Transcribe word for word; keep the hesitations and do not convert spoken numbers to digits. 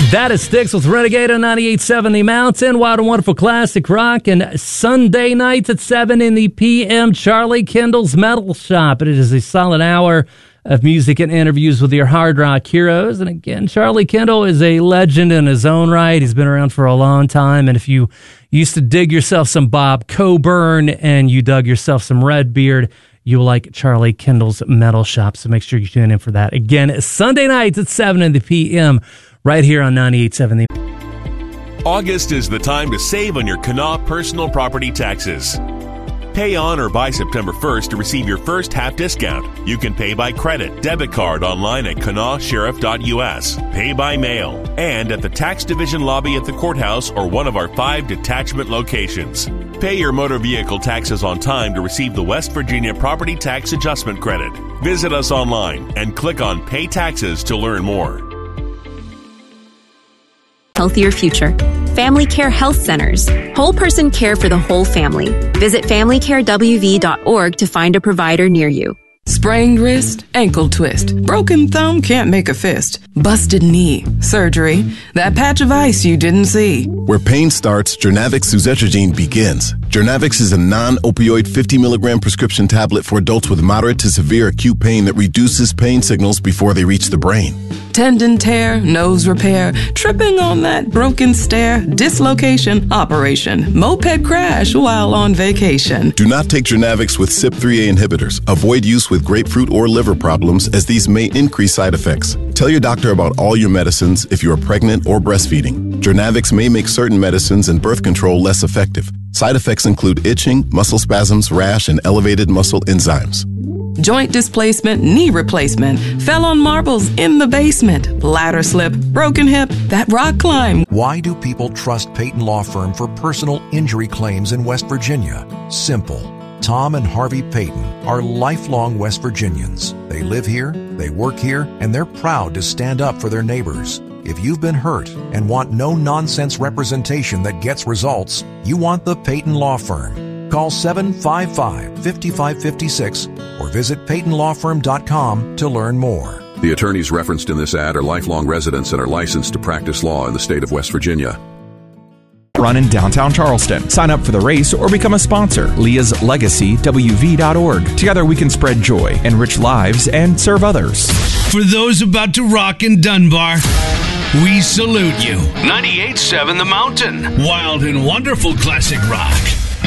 That is Styx with Renegade on ninety-eight point seven The Mountain. Wild and Wonderful Classic Rock. And Sunday nights at seven in the P M, Charlie Kendall's Metal Shop. It is a solid hour of music and interviews with your hard rock heroes. And again, Charlie Kendall is a legend in his own right. He's been around for a long time. And if you used to dig yourself some Bob Coburn and you dug yourself some Redbeard, you'll like Charlie Kendall's Metal Shop. So make sure you tune in for that. Again, Sunday nights at seven in the P M, right here on ninety-eight point seven The August is the time to save on your Kanawha personal property taxes. Pay on or by September first to receive your first half discount. You can pay by credit, debit card online at kanawha sheriff dot u s, pay by mail, and at the tax division lobby at the courthouse or one of our five detachment locations. Pay your motor vehicle taxes on time to receive the West Virginia Property Tax Adjustment Credit. Visit us online and click on Pay Taxes to learn more. Healthier future. Family Care Health Centers. Whole person care for the whole family. Visit family care w v dot org to find a provider near you. Sprained wrist, ankle twist, broken thumb, can't make a fist, busted knee, surgery, that patch of ice you didn't see. Where pain starts, Jernavix suzetrigine begins. Jernavix is a non-opioid fifty milligram prescription tablet for adults with moderate to severe acute pain that reduces pain signals before they reach the brain. Tendon tear, nose repair, tripping on that broken stair, dislocation, operation, moped crash while on vacation. Do not take Jernavix with C Y P three A inhibitors. Avoid use with grapefruit or liver problems, as these may increase side effects. Tell your doctor about all your medicines if you are pregnant or breastfeeding. Jernavix may make certain medicines and birth control less effective. Side effects include itching, muscle spasms, rash, and elevated muscle enzymes. Joint displacement, knee replacement, fell on marbles in the basement, ladder slip, broken hip, that rock climb. Why do people trust Peyton Law Firm for personal injury claims in West Virginia? Simple. Tom and Harvey Peyton are lifelong West Virginians. They live here, they work here, and they're proud to stand up for their neighbors. If you've been hurt and want no-nonsense representation that gets results, you want the Peyton Law Firm. Call seven five five, five five five six or visit peyton law firm dot com to learn more. The attorneys referenced in this ad are lifelong residents and are licensed to practice law in the state of West Virginia. Run in downtown Charleston. Sign up for the race or become a sponsor. Leah's Legacy W V dot org. Together we can spread joy, enrich lives, and serve others. For those about to rock in Dunbar, we salute you. ninety-eight point seven The Mountain. Wild and wonderful classic rock.